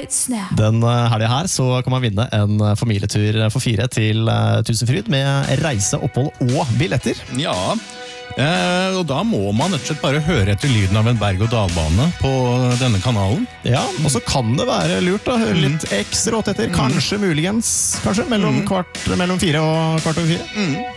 Den helgen her så kan man vinne en familietur for 4 til Tusenfryd med reise, opphold og billetter. Ja, og da må man rett og slett bare høre etter lyden av en berg-og-dal-bane på denne kanalen. Ja, og så kan det være lurt å høre litt ekstra åt etter, kanskje muligens, mellom 4 og kvart over 4.